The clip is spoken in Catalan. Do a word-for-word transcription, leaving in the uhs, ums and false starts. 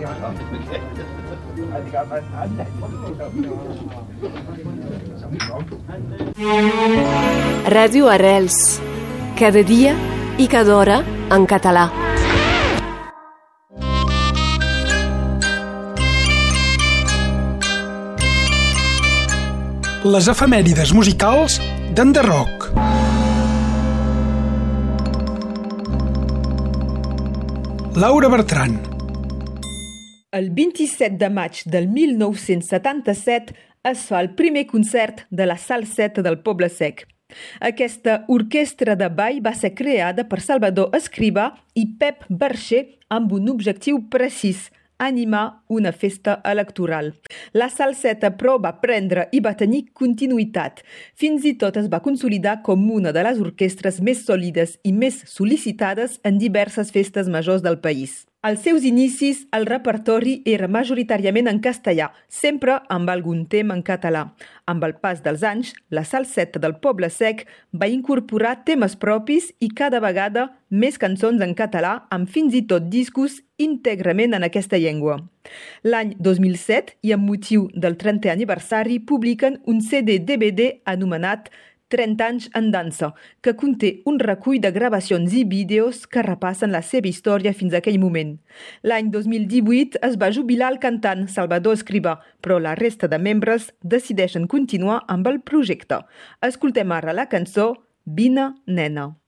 Ràdio Arrels, cada dia i cada hora en català. Les efemèrides musicals d'Enderroc. Laura Bertran. El vint-i-set de maig del mil nou-cents setanta-set es fa el primer concert de la Salseta del Poble Sec. Aquesta orquestra de ball va ser creada per Salvador Escrivà i Pep Barxer amb un objectiu precís: animar una festa electoral. La Salseta, però, va prendre i va tenir continuïtat. Fins i tot es va consolidar com una de les orquestres més sòlides i més sol·licitades en diverses festes majors del país. Als seus inicis, el repertori era majoritàriament en castellà, sempre amb algun tema en català. Amb el pas dels anys, la Salseta del Poble Sec va incorporar temes propis i cada vegada més cançons en català, amb fins i tot discos íntegrament en aquesta llengua. L'any dos mil set, i amb motiu del trentè aniversari, publiquen un C D D V D anomenat trenta anys en dansa, que conté un recull de gravacions i vídeos que repassen la seva història fins a aquell moment. L'any dos mil divuit es va jubilar el cantant Salvador Escrivà, però la resta de membres decideixen continuar amb el projecte. Escoltem ara la cançó Vine, nena.